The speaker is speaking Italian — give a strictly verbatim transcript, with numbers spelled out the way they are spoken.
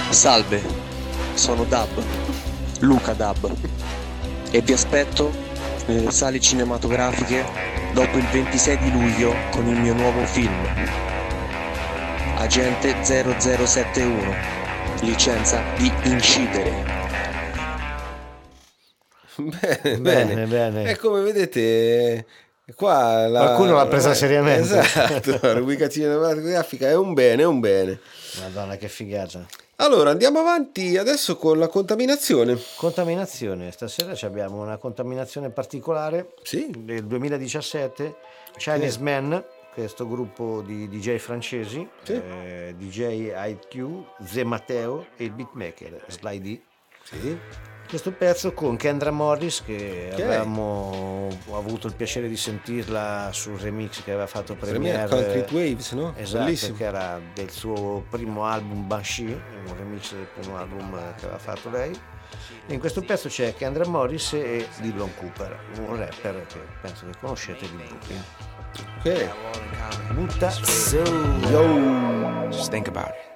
Salve, sono Dab, Luca Dab, e vi aspetto nelle sale cinematografiche dopo il ventisei di luglio con il mio nuovo film, Agente zero zero sette uno, licenza di incidere. Bene, Bene, bene, bene. E come vedete, qua la, Qualcuno l'ha presa seriamente. Esatto, la rubrica cinematografica è un bene, è un bene. Madonna, che figata. Allora, andiamo avanti adesso con la contaminazione. Contaminazione, stasera ci abbiamo una contaminazione particolare. Sì. Del duemiladiciassette, Chinese Man, questo gruppo di D J francesi, Sì. eh, D J I Q, Ze Matteo e il beatmaker Sly D. Sì. Questo pezzo con Kendra Morris, che Ok. avevamo avuto il piacere di sentirla sul remix che aveva fatto Premiere Premiere. Concrete Waves, no? Esatto, Bellissimo. che era del suo primo album Banshee, un remix del primo album che aveva fatfatto lei. E in questo pezzo c'è Kendra Morris e Dillon Cooper, un rapper che penso che conoscete, di Brooklyn. Ok. Butta su. Yo. Just think about it.